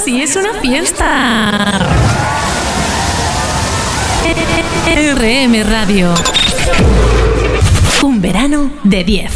sí es una fiesta. RM Radio. Un verano de 10.